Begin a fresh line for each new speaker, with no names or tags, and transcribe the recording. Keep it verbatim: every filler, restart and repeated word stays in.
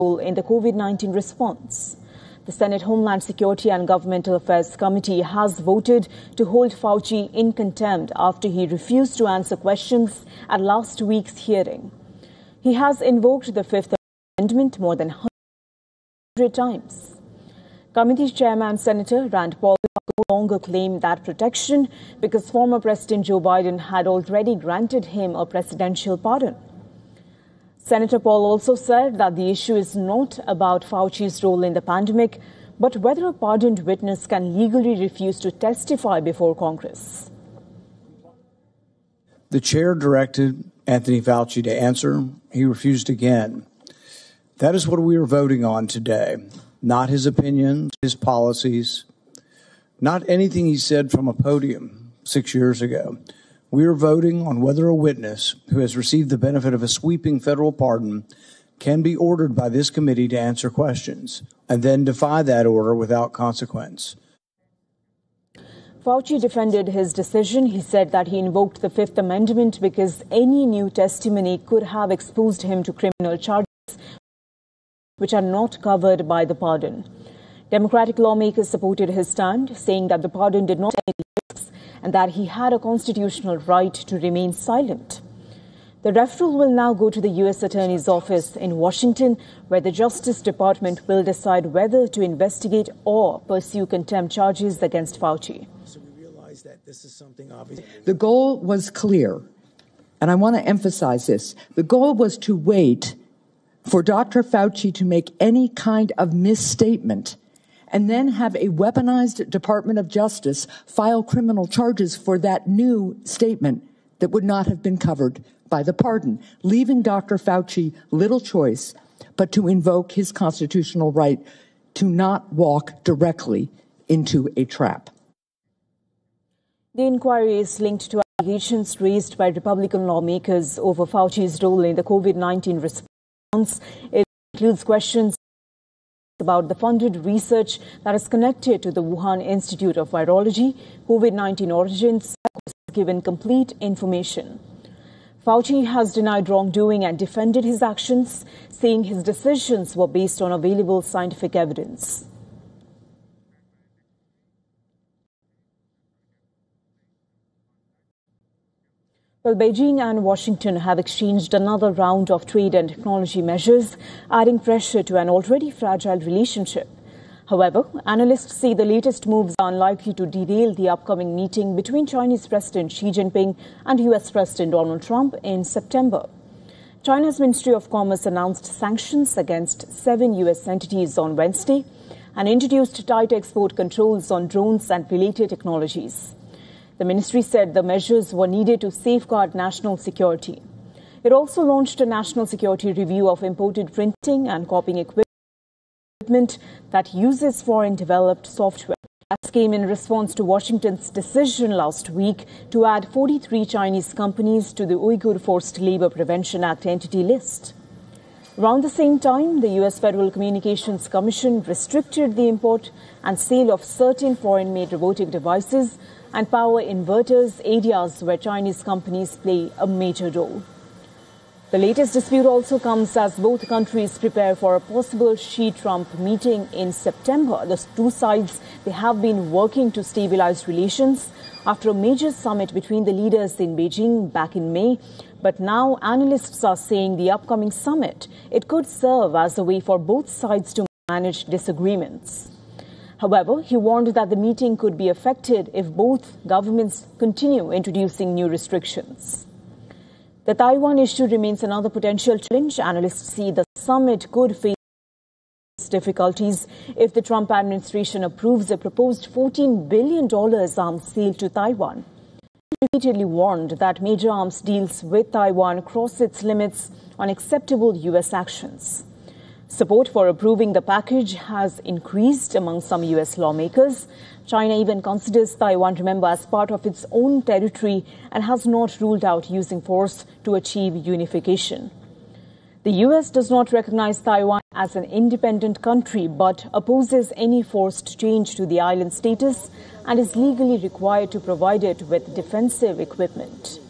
role in the COVID nineteen response. The Senate Homeland Security and Governmental Affairs Committee has voted to hold Fauci in contempt after he refused to answer questions at last week's hearing. He has invoked the Fifth Amendment more than one hundred times. Committee Chairman Senator Rand Paul no longer claimed that protection because former President Joe Biden had already granted him a presidential pardon. Senator Paul also said that the issue is not about Fauci's role in the pandemic, but whether a pardoned witness can legally refuse to testify before Congress.
The chair directed Anthony Fauci to answer. He refused again. That is what we are voting on today. Not his opinions, his policies, not anything he said from a podium six years ago. We are voting on whether a witness who has received the benefit of a sweeping federal pardon can be ordered by this committee to answer questions and then defy that order without consequence.
Fauci defended his decision. He said that he invoked the Fifth Amendment because any new testimony could have exposed him to criminal charges which are not covered by the pardon. Democratic lawmakers supported his stand, saying that the pardon did not take risks and that he had a constitutional right to remain silent. The referral will now go to the U S Attorney's Office in Washington, where the Justice Department will decide whether to investigate or pursue contempt charges against Fauci.
So we realize that this is something obvious.
The goal was clear, and I want to emphasize this. The goal was to wait for Doctor Fauci to make any kind of misstatement and then have a weaponized Department of Justice file criminal charges for that new statement that would not have been covered by the pardon, leaving Doctor Fauci little choice but to invoke his constitutional right to not walk directly into a trap.
The inquiry is linked to allegations raised by Republican lawmakers over Fauci's role in the COVID nineteen response. It includes questions about the funded research that is connected to the Wuhan Institute of Virology, COVID nineteen origins, given complete information. Fauci has denied wrongdoing and defended his actions, saying his decisions were based on available scientific evidence. Well, Beijing and Washington have exchanged another round of trade and technology measures, adding pressure to an already fragile relationship. However, analysts say the latest moves are unlikely to derail the upcoming meeting between Chinese President Xi Jinping and U S President Donald Trump in September. China's Ministry of Commerce announced sanctions against seven U S entities on Wednesday and introduced tight export controls on drones and related technologies. The ministry said the measures were needed to safeguard national security. It also launched a national security review of imported printing and copying equipment that uses foreign-developed software. That came in response to Washington's decision last week to add forty-three Chinese companies to the Uyghur Forced Labor Prevention Act entity list. Around the same time, the U S Federal Communications Commission restricted the import and sale of certain foreign-made robotic devices and power inverters, areas where Chinese companies play a major role. The latest dispute also comes as both countries prepare for a possible Xi-Trump meeting in September. The two sides, they have been working to stabilize relations after a major summit between the leaders in Beijing back in May. But now analysts are saying the upcoming summit, it could serve as a way for both sides to manage disagreements. However, he warned that the meeting could be affected if both governments continue introducing new restrictions. The Taiwan issue remains another potential challenge. Analysts see the summit could face difficulties if the Trump administration approves a proposed fourteen billion dollars arms sale to Taiwan. He repeatedly warned that major arms deals with Taiwan cross its limits on acceptable U S actions. Support for approving the package has increased among some U S lawmakers. China even considers Taiwan, remember, as part of its own territory and has not ruled out using force to achieve unification. The U S does not recognize Taiwan as an independent country but opposes any forced change to the island status and is legally required to provide it with defensive equipment.